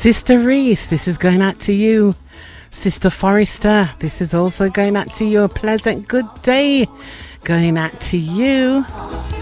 Sister Reese, this is going out to you. Sister Forrester, this is also going out to you. A pleasant good day going out to you.